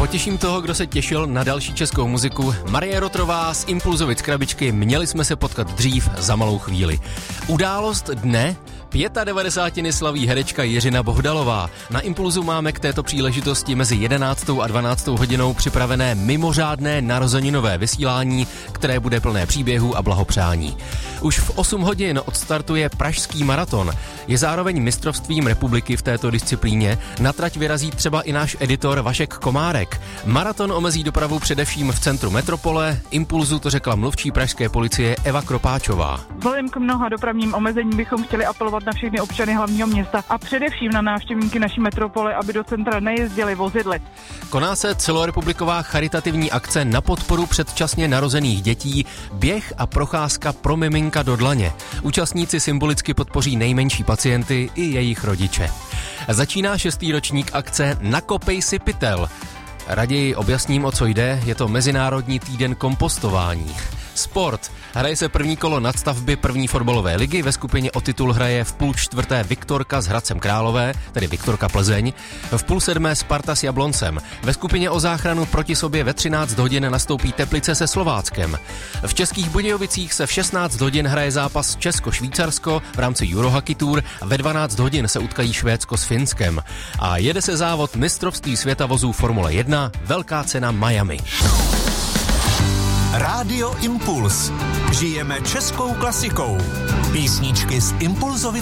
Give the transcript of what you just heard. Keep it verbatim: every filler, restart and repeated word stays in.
Potěším toho, kdo se těšil na další českou muziku. Marie Rotrová z Impulzovic krabičky, měli jsme se potkat dřív za malou chvíli. Událost dne? devadesátiny slaví herečka Jiřina Bohdalová. Na Impulzu máme k této příležitosti mezi jedenáctou a dvanáctou hodinou připravené mimořádné narozeninové vysílání, které bude plné příběhů a blahopřání. Už v osm hodin odstartuje pražský maraton. Je zároveň mistrovstvím republiky v této disciplíně. Na trať vyrazí třeba i náš editor Vašek Komárek. Maraton omezí dopravu především v centru metropole. Impulzu to řekla mluvčí pražské policie Eva Kropáčová. Vzhledem k mnoha dopravním omezením bychom chtěli apelovat na všechny občany hlavního města a především na návštěvníky naší metropole, aby do centra nejezdili vozidly. Koná se celorepubliková charitativní akce na podporu předčasně narozených dětí, běh a procházka pro miminka do dlaně. Účastníci symbolicky podpoří nejmenší pacienty i jejich rodiče. Začíná šestý ročník akce Nakopej si pytel. Raději objasním, o co jde, je to Mezinárodní týden kompostování. Sport. Hraje se první kolo nadstavby první fotbalové ligy, ve skupině o titul hraje v půl čtvrté Viktorka s Hradcem Králové, tedy Viktorka Plzeň, v půl sedmé Sparta s Jabloncem. Ve skupině o záchranu proti sobě ve třináct hodin nastoupí Teplice se Slováckem. V Českých Budějovicích se v šestnáct hodin hraje zápas Česko-Švýcarsko v rámci Eurohockey Tour a ve dvanáct hodin se utkají Švédsko s Finskem. A jede se závod mistrovství světa vozů Formule jedna, velká cena Miami. Rádio Impuls. Žijeme českou klasikou. Písničky z Impulzovic